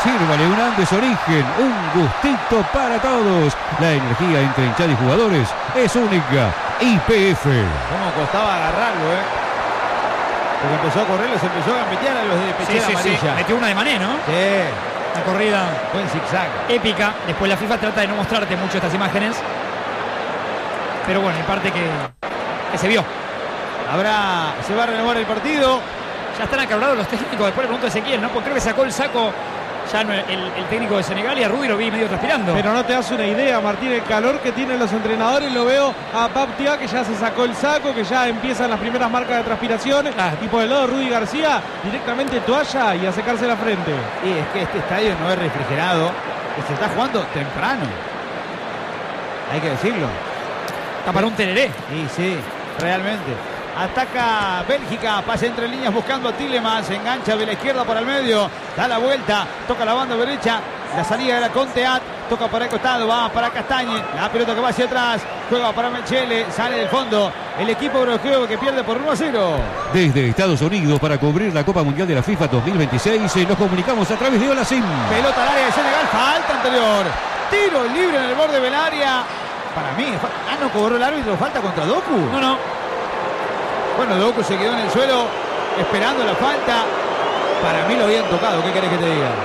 Sírvale un Andes Origen, un gustito para todos. La energía entre hinchada y jugadores es única. YPF. Cómo costaba agarrarlo, porque empezó a correr, los empezó a gambetear a los de pechera amarilla. Sí. Metió una de Mané, ¿no? Sí. Una corrida Buen zigzag. épica. Después la FIFA trata de no mostrarte mucho estas imágenes. Pero bueno, hay parte que se vio. Se va a renovar el partido. Ya están acalorados los técnicos. Después le pregunto a Ezequiel, ¿no? Porque creo que sacó el saco ya no, el técnico de Senegal, y a Rudy lo vi medio transpirando. Pero no te das una idea, Martín, el calor que tienen los entrenadores. Lo veo a Paptia, que ya se sacó el saco, que ya empiezan las primeras marcas de transpiración. Claro. Y por el lado de Rudy García, directamente toalla y a secarse la frente. Y es que este estadio no es refrigerado, y se está jugando temprano. Hay que decirlo. Está para un tereré. Y sí, realmente. Ataca Bélgica, pasa entre líneas buscando a Tielemans, se engancha de la izquierda para el medio, da la vuelta, toca la banda derecha, la salida era con Teat, toca para el costado, va para Castañe, la pelota que va hacia atrás, juega para Mechele, sale del fondo, el equipo europeo que pierde por 1-0. Desde Estados Unidos para cubrir la Copa Mundial de la FIFA 2026 nos comunicamos a través de Hola Sim. Pelota al área de Senegal, falta anterior, tiro libre en el borde del área, para mí, no cobró el árbitro, falta contra Doku. No. Bueno, Doku se quedó en el suelo esperando la falta. Para mí lo habían tocado, ¿qué querés que te diga?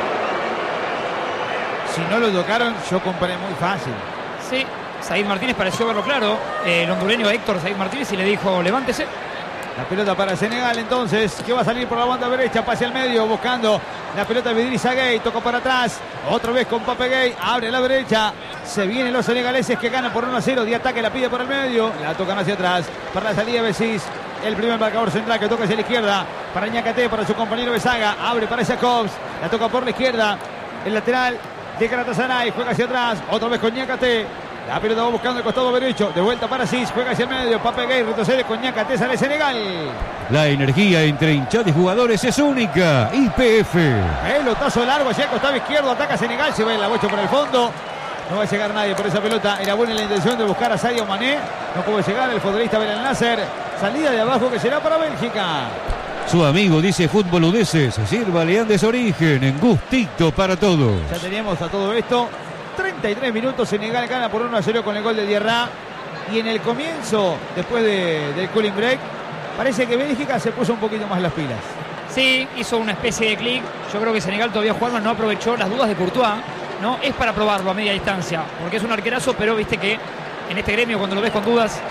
Si no lo tocaron, yo comparé muy fácil. Sí, Said Martínez pareció verlo claro. El hondureño Héctor Said Martínez, y le dijo, levántese. La pelota para Senegal entonces, que va a salir por la banda derecha, pase al medio, buscando la pelota de Idrissa Gueye, toca para atrás, otra vez con Pape Gueye, abre a la derecha, se vienen los senegaleses que ganan por 1-0, de ataque la pide por el medio, la tocan hacia atrás, para la salida Besis, el primer marcador central que toca hacia la izquierda, para Ñacate, para su compañero Besaga, abre para Jacobs, la toca por la izquierda, el lateral de Galatasaray, juega hacia atrás, otra vez con Ñacate. La pelota va buscando el costado derecho. De vuelta para Cis. Juega hacia el medio. Pape Gueye retrocede con Ñacate. Sale Senegal. La energía entre hinchada y jugadores es única. YPF. Pelotazo largo hacia el costado izquierdo. Ataca Senegal. Se va el abocho por el fondo. No va a llegar nadie por esa pelota. Era buena la intención de buscar a Sadio Mané. No pudo llegar el futbolista Ben Nasser. Salida de abajo que será para Bélgica. Su amigo dice fútbol udeses. Sírvale Andes Origen. En gustito para todos. Ya teníamos a todo esto. 33 minutos, Senegal gana por 1-0 con el gol de Diarra. Y en el comienzo, después del cooling break, parece que Bélgica se puso un poquito más las pilas. Sí, hizo una especie de clic. Yo creo que Senegal todavía jugando no aprovechó las dudas de Courtois, ¿no? Es para probarlo a media distancia, porque es un arquerazo, pero viste que en este gremio cuando lo ves con dudas... Sí.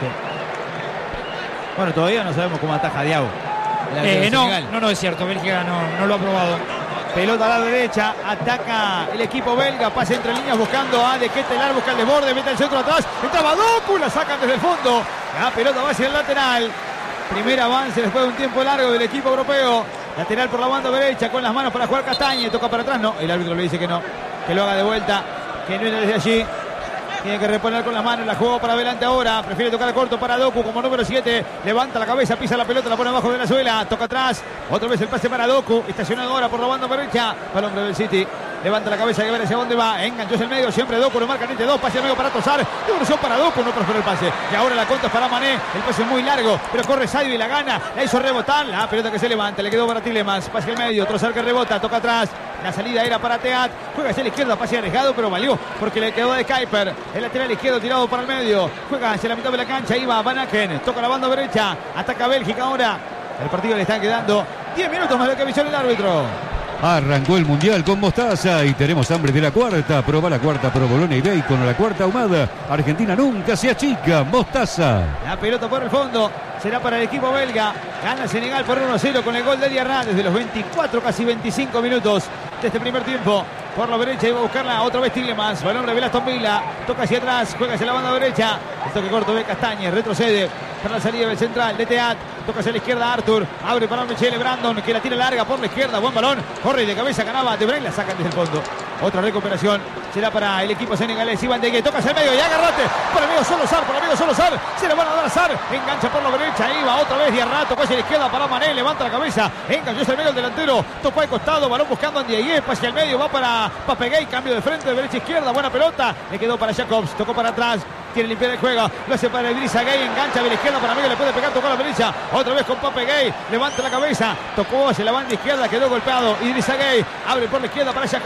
Bueno, todavía no sabemos cómo ataja Diao. No es cierto, Bélgica no lo ha probado. Pelota a la derecha, ataca el equipo belga, pasa entre líneas buscando a De Ketelaar, busca el desborde, mete el centro atrás, entraba Doku, la sacan desde el fondo, la pelota va hacia el lateral, primer avance después de un tiempo largo del equipo europeo, lateral por la banda derecha, con las manos para jugar Castañe, toca para atrás, no, el árbitro le dice que no, que lo haga de vuelta, que no era desde allí. Tiene que reponer con las manos, la jugó para adelante ahora, prefiere tocar corto para Doku como número 7, levanta la cabeza, pisa la pelota, la pone abajo de la suela, toca atrás, otra vez el pase para Doku, estacionado ahora por la banda derecha, para el hombre del City, levanta la cabeza, que ver hacia dónde va, enganchó hacia el medio, siempre Doku, lo marcan entre dos, pase al medio para Tosar, devolución para Doku, no prosperó el pase, y ahora la contra es para Mané, el pase es muy largo, pero corre Sadio y la gana, la hizo rebotar, la pelota que se levanta, le quedó para Tielemans, pase al medio, Trossard que rebota, toca atrás, la salida era para Teat, juega hacia la izquierda, pase arriesgado, pero valió, porque le quedó de Kuiper, el lateral izquierdo tirado para el medio, juega hacia la mitad de la cancha, iba Van Aken, toca la banda derecha, ataca Bélgica ahora, el partido le están quedando 10 minutos más de lo que avisó el árbitro. Arrancó el Mundial con Mostaza y tenemos hambre de la cuarta. Proba la cuarta provolone y bacon o la cuarta ahumada. Argentina nunca se achica. Mostaza. La pelota por el fondo. Será para el equipo belga. Gana Senegal por 1-0 con el gol de Diarra desde los 24, casi 25 minutos de este primer tiempo. Por la derecha iba a buscarla otra vez Tielemans. Balón de Aston Villa. Toca hacia atrás. Juega hacia la banda derecha. El toque corto de Castañe. Retrocede para la salida del central de Teat. Toca hacia la izquierda Arthur. Abre para Michele Brandon, que la tira larga por la izquierda. Buen balón. Corre de cabeza. Ganaba De Bruyne. La sacan desde el fondo. Otra recuperación. Será para el equipo senegalés. Iván de Gué. Toca hacia el medio. Y agarrate. Por el medio Solozar. Por el medio Solozar. Se le van a dar a Sar. Engancha por la derecha. Iba otra vez Diarra. Tocó hacia la izquierda para Mané. Levanta la cabeza. Enganchó hacia el medio el delantero. Tocó al costado. Balón buscando a Ndiaye. Hacia el medio. Va para Pape Gueye. Cambio de frente de derecha a izquierda. Buena pelota. Le quedó para Jacobs. Tocó para atrás. Quiere limpiar el juego. Lo hace para Idrissa Gueye. Engancha de la izquierda para Miguel. Le puede pegar. Tocó a la derecha. Otra vez con Pape Gueye. Levanta la cabeza. Tocó hacia la banda izquierda. Quedó golpeado. Idrissa Gueye. Abre por la izquierda para Jacobs.